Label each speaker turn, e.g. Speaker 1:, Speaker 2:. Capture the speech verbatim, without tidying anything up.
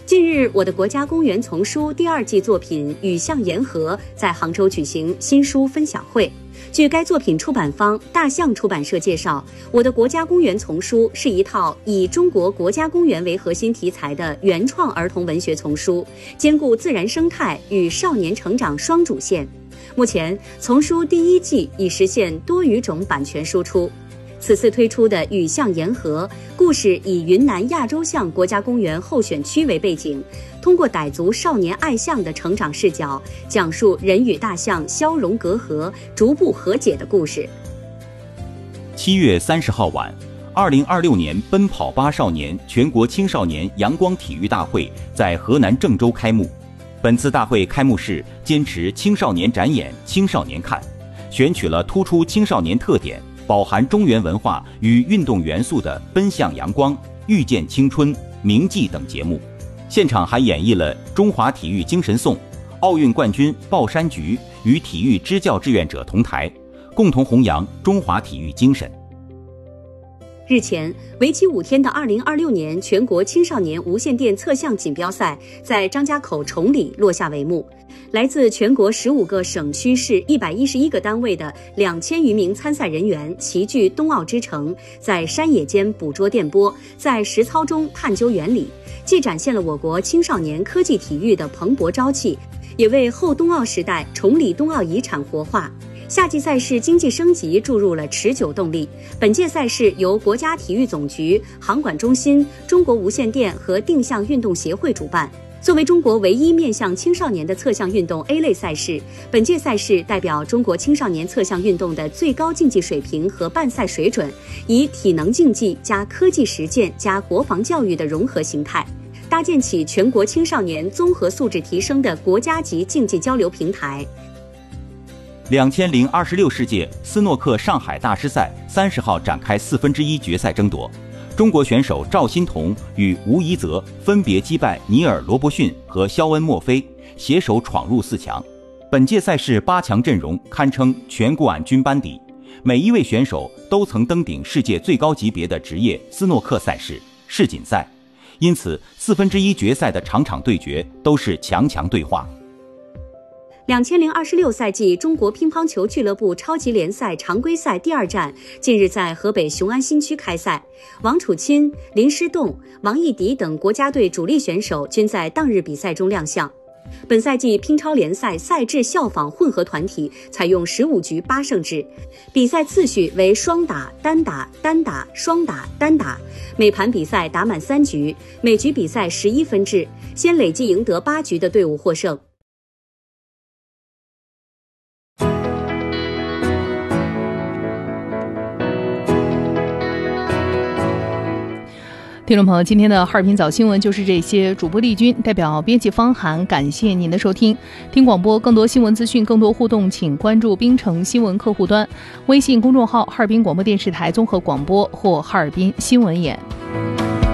Speaker 1: 近日，我的国家公园丛书第二季作品《雨巷沿河》在杭州举行新书分享会。据该作品出版方大象出版社介绍，我的国家公园丛书是一套以中国国家公园为核心题材的原创儿童文学丛书，兼顾自然生态与少年成长双主线。目前，丛书第一季已实现多语种版权输出。此次推出的《雨巷沿河》故事以云南亚洲象国家公园候选区为背景，通过傣族少年爱象的成长视角，讲述人与大象消融隔阂、逐步和解的故事。
Speaker 2: 七月三十号晚，二零二六年奔跑吧少年全国青少年阳光体育大会在河南郑州开幕。本次大会开幕式坚持青少年展演、青少年看，选取了突出青少年特点、饱含中原文化与运动元素的《奔向阳光》、《遇见青春》、《铭记》等节目。现场还演绎了中华体育精神颂、奥运冠军鲍山菊与体育支教志愿者同台，共同弘扬中华体育精神。
Speaker 1: 日前，为期五天的二零二六年全国青少年无线电测向锦标赛在张家口崇礼落下帷幕。来自全国十五个省区市一百一十一个单位的两千余名参赛人员齐聚冬奥之城，在山野间捕捉电波，在实操中探究原理，既展现了我国青少年科技体育的蓬勃朝气，也为后冬奥时代崇礼冬奥遗产活化。夏季赛事经济升级注入了持久动力。本届赛事由国家体育总局、航管中心、中国无线电和定向运动协会主办。作为中国唯一面向青少年的测向运动 A 类赛事，本届赛事代表中国青少年测向运动的最高竞技水平和办赛水准，以体能竞技加科技实践加国防教育的融合形态，搭建起全国青少年综合素质提升的国家级竞技交流平台。
Speaker 2: 两千零二十六世界斯诺克上海大师赛三十号展开四分之一决赛争夺，中国选手赵欣彤与吴怡泽分别击败尼尔·罗伯逊和肖恩·墨菲，携手闯入四强。本届赛事八强阵容堪称全冠军班底，每一位选手都曾登顶世界最高级别的职业斯诺克赛事世锦赛，因此四分之一决赛的场场对决都是强强对话。
Speaker 1: 两千零二十六赛季中国乒乓球俱乐部超级联赛常规赛第二站近日在河北雄安新区开赛，王楚钦、林诗栋、王艺迪等国家队主力选手均在当日比赛中亮相。本赛季乒超联赛赛制效仿混合团体，采用十五局八胜制，比赛次序为双打、单打、单打、双打、单打，每盘比赛打满三局，每局比赛十一分制，先累计赢得八局的队伍获胜。
Speaker 3: 听众朋友，今天的哈尔滨早新闻就是这些。主播丽君代表编辑方涵，感谢您的收听。听广播，更多新闻资讯，更多互动，请关注冰城新闻客户端、微信公众号哈尔滨广播电视台综合广播或哈尔滨新闻眼。